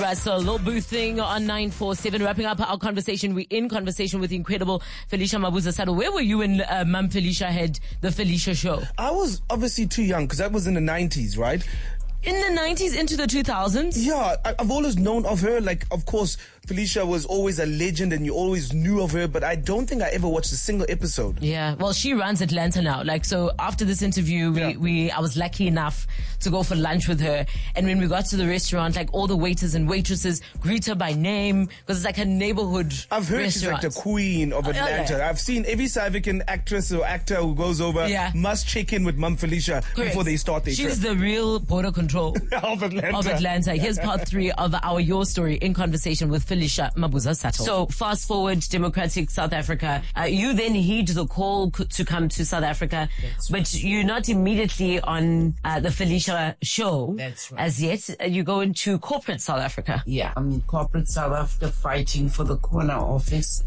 Right, so Lil Boo thing on 947. Wrapping up our conversation, we're in conversation with the incredible Felicia Mabuza Saddle. Where were you when Mum Felicia had the Felicia show? I was obviously too young because that was in the 90s, right? In the 90s into the 2000s? Yeah, I've always known of her. Like, of course, Felicia was always a legend and you always knew of her, but I don't think I ever watched a single episode. Yeah, well, she runs Atlanta now. Like, so after this interview, I was lucky enough to go for lunch with her. And when we got to the restaurant, like all the waiters and waitresses greet her by name because it's like a neighborhood I've heard restaurant. She's like the queen of Atlanta. Yeah. I've seen every South African actress or actor who goes over must check in with Mum Felicia before they start their She's trip. the real border control of Atlanta. Here's part 3 of our Your Story in conversation with Felicia Mabuza Saddle. So fast forward, democratic South Africa. You then heed the call to come to South Africa, but you're not immediately on the Felicia show. That's right. As yet. You go into corporate South Africa. Yeah, I'm in corporate South Africa fighting for the corner office.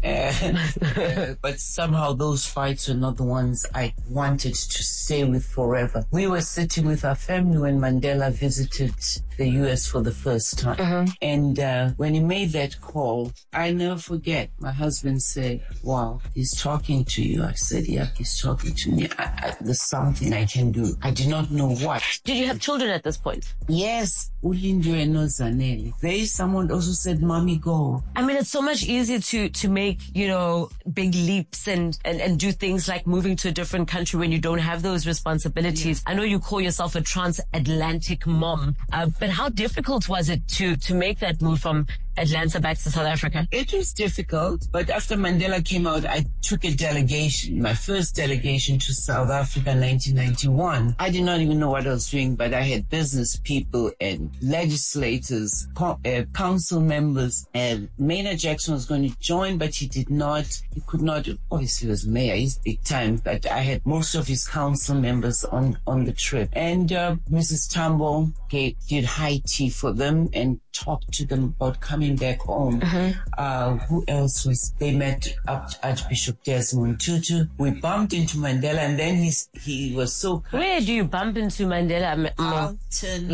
But somehow those fights are not the ones I wanted to stay with forever. We were sitting with our family when Mandela visited the US for the first time. And when he made that call, I never forget, my husband said, wow, he's talking to you. I said, yeah, he's talking to me. There's something I can do. I did not know what. Did you have children at this point? Yes, Ulindu and Zanele. There is someone also said, Mommy, go. I mean, it's so much easier to make, big leaps and do things like moving to a different country when you don't have those responsibilities. I know you call yourself a transatlantic mom, but how difficult was it to make that move from Atlanta back to South Africa? It was difficult, but after Mandela came out, I took a delegation, my first delegation to South Africa in 1991. I did not even know what I was doing, but I had business people and legislators, council members, and Maynard Jackson was going to join, but he could not, obviously he was mayor, he's big time, but I had most of his council members on the trip. And Mrs. Tambo did high tea for them and talked to them about coming back home. Who else they met Archbishop Desmond Tutu. We bumped into Mandela, and then he was so kind. Where do you bump into Mandela? Alton.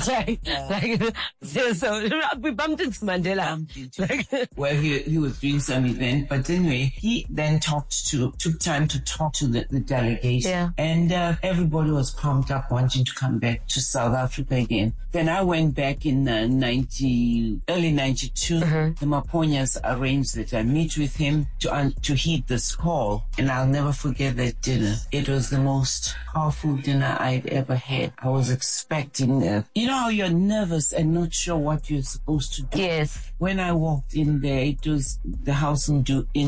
So we bumped into Mandela. Well, he was doing some event, but anyway, he then took time to talk to the delegation, and everybody was pumped up wanting to come back to South Africa again. Then I went back in early 92. The Maponyas arranged that I meet with him to heed this call, and I'll never forget that dinner. It was the most powerful dinner I'd ever had. I was expecting you know how you're nervous and not sure what you're supposed to do? Yes. When I walked in there, it was the house in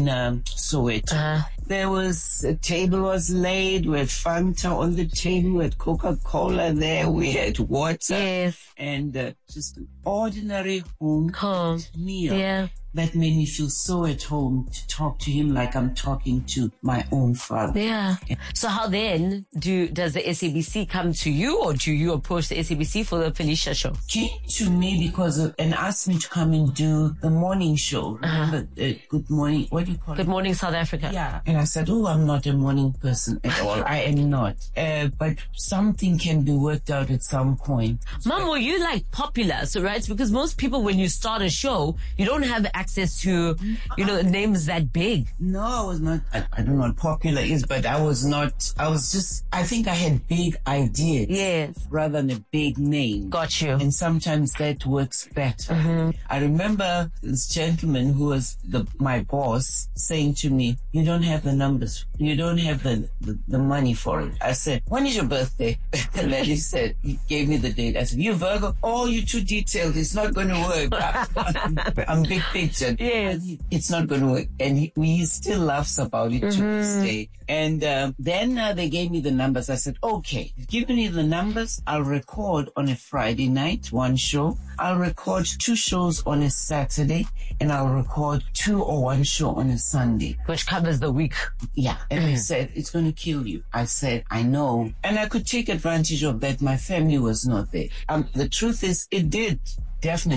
Soweto. There was, a table was laid, we had Fanta on the table, we had Coca-Cola there, we had water, and just an ordinary home meal. Yeah. That made me feel so at home to talk to him like I'm talking to my own father. Yeah. So how then does the SABC come to you, or do you approach the SABC for the Felicia show? Came to me and asked me to come and do the morning show. Remember, Good Morning, what do you call it? Good Morning South Africa. Yeah. And I said, I'm not a morning person at all. I am not. But something can be worked out at some point. Mom, were you like popular? So, right? Because most people, when you start a show, you don't have access to, names that big. No, I was not. I don't know what popular is, but I was not. I think I had big ideas. Yes. Rather than a big name. Got you. And sometimes that works better. I remember this gentleman who was my boss saying to me, you don't have the numbers. You don't have the money for it. I said, when is your birthday? The lady said, he gave me the date. I said, you Virgo? Oh, you're too detailed. It's not going to work. I'm big picture. Yes. It's not going to work. And he still laughs about it to this day. And then they gave me the numbers. I said, okay, give me the numbers. I'll record on a Friday night, 1 show. I'll record 2 shows on a Saturday. And I'll record 2 or 1 show on a Sunday. Which covers the week. Yeah. And they said, it's going to kill you. I said, I know. And I could take advantage of that. My family was not there. The truth is, it did definitely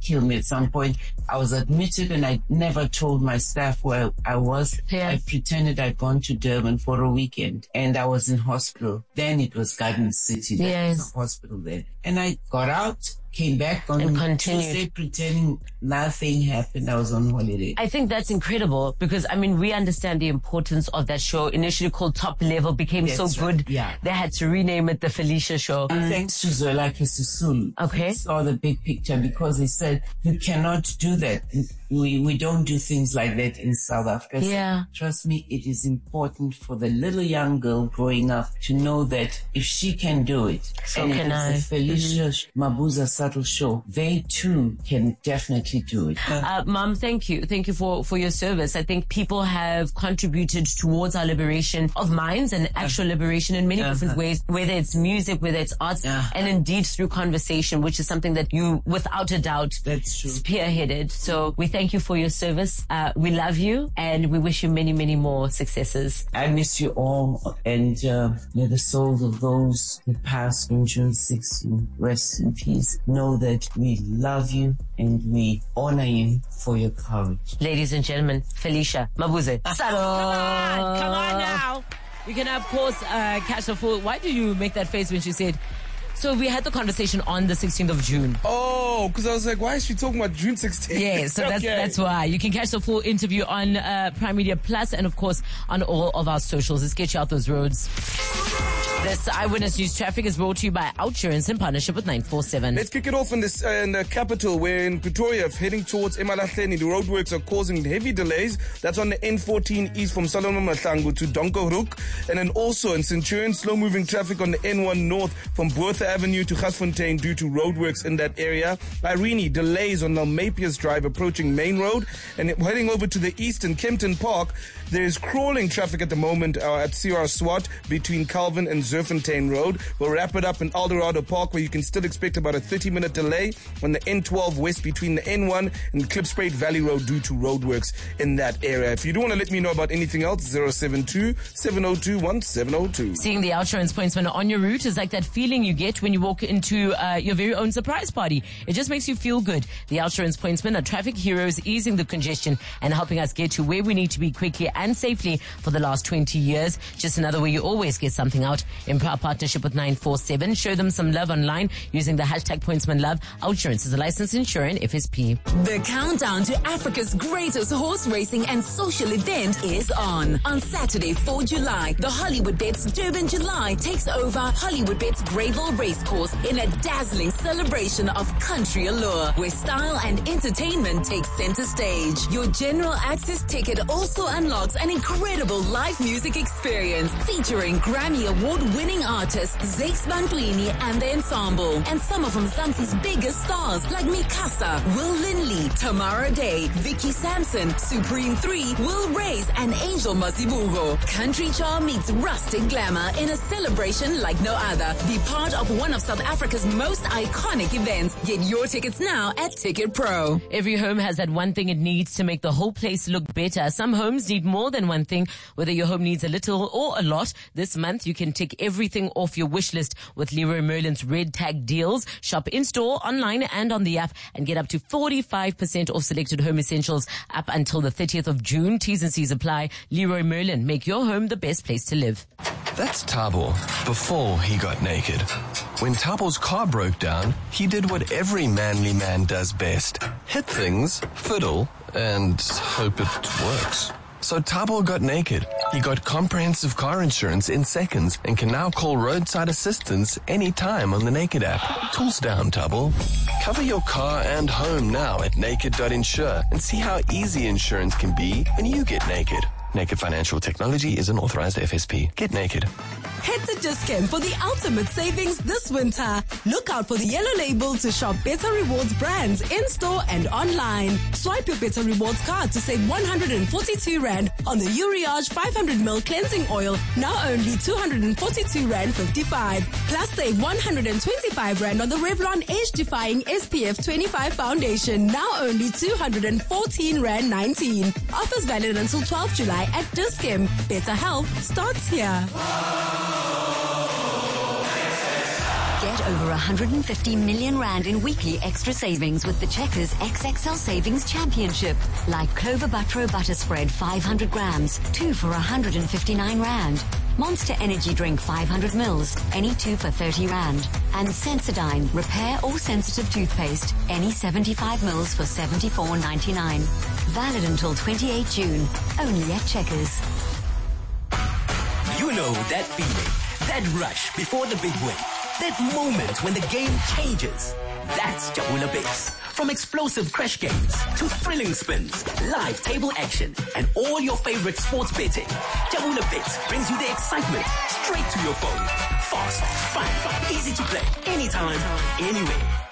kill me at some point. I was admitted and I never told my staff where I was. Yeah. I pretended I'd gone to Durban for a weekend and I was in hospital. Then it was Garden City. There was a hospital there. And I got out, came back on Tuesday pretending nothing happened. I was on holiday. I think that's incredible because, I mean, we understand the importance of that show. Initially called Top Level, became so good. Yeah. They had to rename it The Felicia Show. Thanks to Zwelakhe Sisulu. Okay. I saw the big picture because they said, you cannot do that. We don't do things like that in South Africa. Yeah. So, trust me, it is important for the little young girl growing up to know that if she can do it, So and can I. it's the Felicia Mabuza Subtle Show, they too can definitely do it. Mom, thank you. Thank you for your service. I think people have contributed towards our liberation of minds and actual liberation in many different ways, whether it's music, whether it's arts, and indeed through conversation, which is something that you, without a doubt, That's true. spearheaded. So we thank you for your service. We love you and we wish you many, many more successes. I miss you all, and may the souls of those who passed on June 16 rest in peace. Know that we love you and we honor you for your courage. Ladies and gentlemen, Felicia Mabuza. Come on now. You can, of course, catch the full. Why do you make that face when she said? So we had the conversation on the 16th of June. Oh, because I was like, why is she talking about June 16th? Yeah, so that's why. You can catch the full interview on Prime Media Plus and, of course, on all of our socials. Let's get you out those roads. This Eyewitness News Traffic is brought to you by Outsurance in partnership with 947. Let's kick it off in the capital, where in Pretoria, heading towards Emalahleni, the roadworks are causing heavy delays. That's on the N14 east from Solomon Mahlangu to Donkerhoek. And then also in Centurion, slow-moving traffic on the N1 north from Bertha Avenue to Gasfontein due to roadworks in that area. Irene, delays on Malmapius Drive approaching Main Road. And heading over to the east in Kempton Park, there is crawling traffic at the moment at CR Swat between Calvin and Zerfontein Road. We'll wrap it up in Eldorado Park, where you can still expect about a 30-minute delay on the N12 west between the N1 and Klipspruit Valley Road due to roadworks in that area. If you do want to let me know about anything else, 072-702-1702. Seeing the Outsurance pointsman on your route is like that feeling you get when you walk into your very own surprise party. It just makes you feel good. The Outsurance pointsmen are traffic heroes, easing the congestion and helping us get to where we need to be quickly and safely for the last 20 years. Just another way you always get something out. In our partnership with 947, show them some love online using the hashtag pointsmanlove. Outsurance is a licensed insurer in FSP. The countdown to Africa's greatest horse racing and social event is on. On Saturday, 4 July, the Hollywood Bets Durban July takes over Hollywood Bets Greyville Racecourse in a dazzling celebration of country allure, where style and entertainment take center stage. Your general access ticket also unlocks an incredible live music experience featuring Grammy Award-winning artists Zakes Bantwini and the ensemble, and some of Mzansi's biggest stars like Mikasa, Will Linley, Tamara Day, Vicky Sampson, Supreme 3, Will Reyes, and Angel Mazibugo. Country charm meets rustic glamour in a celebration like no other. Be part of one of South Africa's most iconic events. Get your tickets now at Ticket Pro. Every home has that one thing it needs to make the whole place look better. Some homes need more than one thing. Whether your home needs a little or a lot, this month you can tick everything off your wish list with Leroy Merlin's Red Tag deals. Shop in-store, online and on the app and get up to 45% off selected home essentials up until the 30th of June. T's and C's apply. Leroy Merlin, make your home the best place to live. That's Thabo before he got naked. When Thabo's car broke down, he did what every manly man does best. Hit things, fiddle, and hope it works. So Thabo got naked. He got comprehensive car insurance in seconds and can now call roadside assistance anytime on the Naked app. Tools down, Thabo. Cover your car and home now at naked.insure and see how easy insurance can be when you get naked. Naked Financial Technology is an authorized FSP. Get naked. Head to Dis-Chem for the ultimate savings this winter. Look out for the yellow label to shop Better Rewards brands in-store and online. Swipe your Better Rewards card to save 142 Rand on the Uriage 500ml cleansing oil, now only 242 Rand 55. Plus save 125 Rand on the Revlon age-defying SPF 25 foundation, now only 214 Rand 19. Offers valid until 12 July at Dis-Chem. Better health starts here. Get Get over 150 million rand in weekly extra savings with the Checkers XXL Savings Championship. Like Clover Butter Butter Spread 500 grams, 2 for 159 rand. Monster Energy Drink 500 mils, any 2 for 30 rand. And Sensodyne Repair or Sensitive Toothpaste, any 75 mils for 74.99. Valid until 28 June, only at Checkers. You know that feeling, that rush before the big win, that moment when the game changes. That's Jabula Bits. From explosive crash games to thrilling spins, live table action, and all your favorite sports betting, Jabula Bits brings you the excitement straight to your phone. Fast, fun, easy to play, anytime, anywhere.